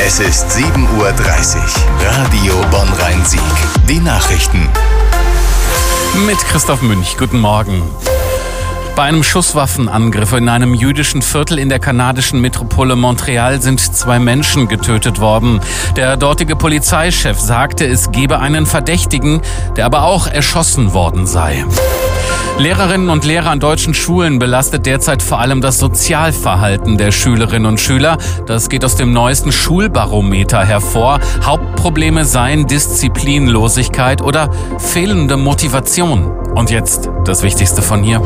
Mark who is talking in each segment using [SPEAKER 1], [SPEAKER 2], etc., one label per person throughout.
[SPEAKER 1] Es ist 7:30 Uhr. Radio Bonn-Rhein-Sieg. Die Nachrichten.
[SPEAKER 2] Mit Christoph Münch. Guten Morgen. Bei einem Schusswaffenangriff in einem jüdischen Viertel in der kanadischen Metropole Montreal sind 2 Menschen getötet worden. Der dortige Polizeichef sagte, es gebe einen Verdächtigen, der aber auch erschossen worden sei. Lehrerinnen und Lehrer an deutschen Schulen belastet derzeit vor allem das Sozialverhalten der Schülerinnen und Schüler. Das geht aus dem neuesten Schulbarometer hervor. Hauptprobleme seien Disziplinlosigkeit oder fehlende Motivation. Und jetzt das Wichtigste von hier.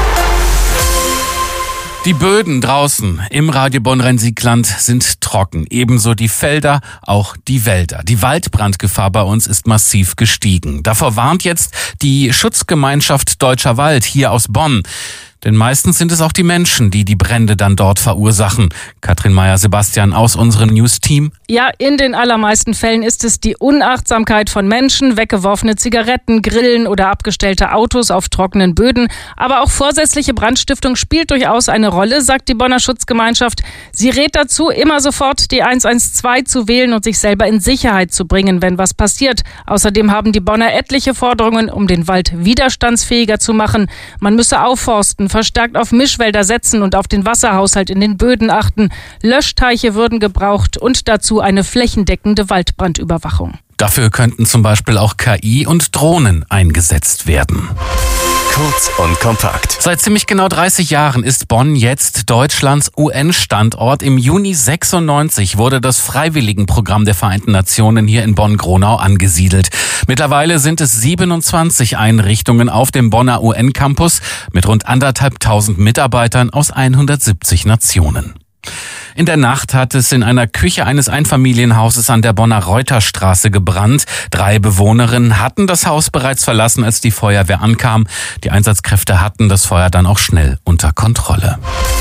[SPEAKER 2] Die Böden draußen im Radio Bonn-Rhein-Sieg-Land sind trocken. Ebenso die Felder, auch die Wälder. Die Waldbrandgefahr bei uns ist massiv gestiegen. Davor warnt jetzt die Schutzgemeinschaft Deutscher Wald hier aus Bonn. Denn meistens sind es auch die Menschen, die die Brände dann dort verursachen. Katrin Meyer-Sebastian aus unserem News-Team.
[SPEAKER 3] Ja, in den allermeisten Fällen ist es die Unachtsamkeit von Menschen, weggeworfene Zigaretten, Grillen oder abgestellte Autos auf trockenen Böden. Aber auch vorsätzliche Brandstiftung spielt durchaus eine Rolle, sagt die Bonner Schutzgemeinschaft. Sie rät dazu, immer sofort die 112 zu wählen und sich selber in Sicherheit zu bringen, wenn was passiert. Außerdem haben die Bonner etliche Forderungen, um den Wald widerstandsfähiger zu machen. Man müsse aufforsten, verstärkt auf Mischwälder setzen und auf den Wasserhaushalt in den Böden achten. Löschteiche würden gebraucht und dazu eine flächendeckende Waldbrandüberwachung.
[SPEAKER 2] Dafür könnten zum Beispiel auch KI und Drohnen eingesetzt werden.
[SPEAKER 1] Kurz und kompakt.
[SPEAKER 2] Seit ziemlich genau 30 Jahren ist Bonn jetzt Deutschlands UN-Standort. Im Juni 96 wurde das Freiwilligenprogramm der Vereinten Nationen hier in Bonn-Gronau angesiedelt. Mittlerweile sind es 27 Einrichtungen auf dem Bonner UN-Campus mit rund 1.500 Mitarbeitern aus 170 Nationen. In der Nacht hat es in einer Küche eines Einfamilienhauses an der Bonner Reuterstraße gebrannt. 3 Bewohnerinnen hatten das Haus bereits verlassen, als die Feuerwehr ankam. Die Einsatzkräfte hatten das Feuer dann auch schnell unter Kontrolle.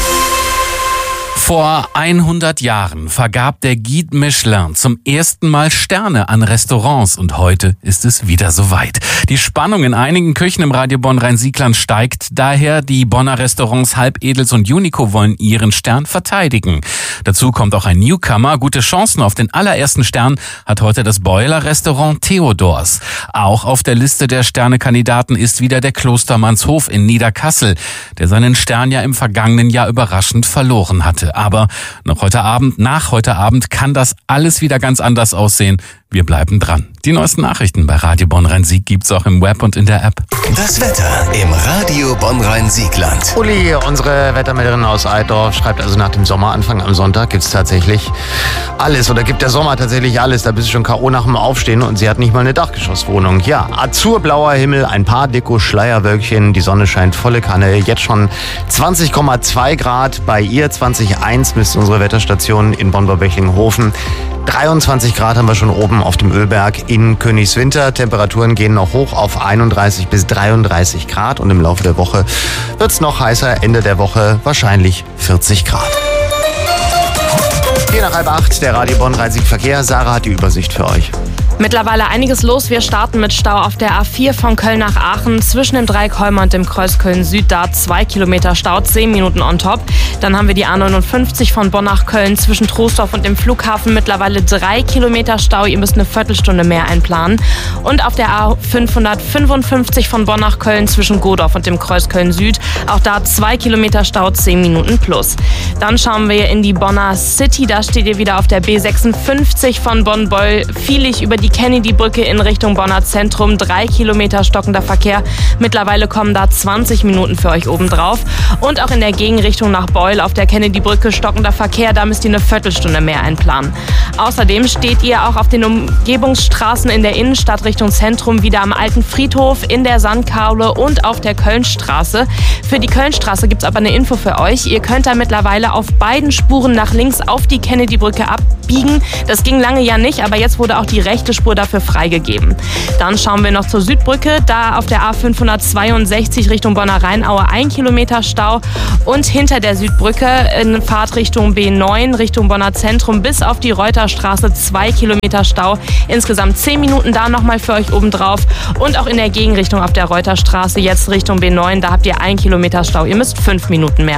[SPEAKER 2] Vor 100 Jahren vergab der Guide Michelin zum ersten Mal Sterne an Restaurants und heute ist es wieder soweit. Die Spannung in einigen Küchen im Radio Bonn-Rhein-Sieg-Land steigt daher. Die Bonner Restaurants Halbedels und Unico wollen ihren Stern verteidigen. Dazu kommt auch ein Newcomer. Gute Chancen auf den allerersten Stern hat heute das Boiler-Restaurant Theodors. Auch auf der Liste der Sternekandidaten ist wieder der Klostermannshof in Niederkassel, der seinen Stern ja im vergangenen Jahr überraschend verloren hatte. Aber nach heute Abend kann das alles wieder ganz anders aussehen. Wir bleiben dran. Die neuesten Nachrichten bei Radio Bonn-Rhein-Sieg gibt's auch im Web und in der App.
[SPEAKER 1] Das Wetter im Radio Bonn-Rhein-Sieg-Land.
[SPEAKER 4] Uli, unsere Wettermelderin aus Eidorf, schreibt also nach dem Sommeranfang am Sonntag gibt's tatsächlich alles oder gibt der Sommer tatsächlich alles. Da bist du schon K.O. nach dem Aufstehen und sie hat nicht mal eine Dachgeschosswohnung. Ja, azurblauer Himmel, ein paar dicke Schleierwölkchen, die Sonne scheint volle Kanne. Jetzt schon 20,2 Grad. Bei ihr 20,1 misst unsere Wetterstation in Bonn-Böchlinghofen. 23 Grad haben wir schon oben auf dem Ölberg in Königswinter. Temperaturen gehen noch hoch auf 31 bis 33 Grad und im Laufe der Woche wird es noch heißer. Ende der Woche wahrscheinlich 40 Grad. 7:45, der Radio Bonn-Rhein-Sieg Verkehr. Sarah hat die Übersicht für euch.
[SPEAKER 5] Mittlerweile einiges los. Wir starten mit Stau auf der A4 von Köln nach Aachen zwischen dem Dreieck Heuma und dem Kreuz Köln-Süd. Da 2 Kilometer Stau, 10 Minuten on top. Dann haben wir die A59 von Bonn nach Köln zwischen Troisdorf und dem Flughafen. Mittlerweile 3 Kilometer Stau. Ihr müsst eine Viertelstunde mehr einplanen. Und auf der A555 von Bonn nach Köln zwischen Godorf und dem Kreuz Köln-Süd. Auch da 2 Kilometer Stau, 10 Minuten plus. Dann schauen wir in die Bonner City. Da steht ihr wieder auf der B56 von Bonn-Beul-Vielig über die Kennedy-Brücke in Richtung Bonner Zentrum. 3 Kilometer stockender Verkehr. Mittlerweile kommen da 20 Minuten für euch obendrauf. Und auch in der Gegenrichtung nach Beul auf der Kennedy-Brücke stockender Verkehr. Da müsst ihr eine Viertelstunde mehr einplanen. Außerdem steht ihr auch auf den Umgebungsstraßen in der Innenstadt Richtung Zentrum wieder am Alten Friedhof, in der Sandkaule und auf der Kölnstraße. Für die Kölnstraße gibt es aber eine Info für euch. Ihr könnt da mittlerweile auf beiden Spuren nach links auf die Kennedy-Brücke abbiegen. Das ging lange ja nicht, aber jetzt wurde auch die rechte Spur dafür freigegeben. Dann schauen wir noch zur Südbrücke. Da auf der A562 Richtung Bonner Rheinaue 1 Kilometer Stau und hinter der Südbrücke in Fahrtrichtung B9 Richtung Bonner Zentrum bis auf die Reuterstraße 2 Kilometer Stau. Insgesamt 10 Minuten da nochmal für euch obendrauf. Und auch in der Gegenrichtung auf der Reuterstraße jetzt Richtung B9, da habt ihr 1 Kilometer Stau. Ihr müsst 5 Minuten mehr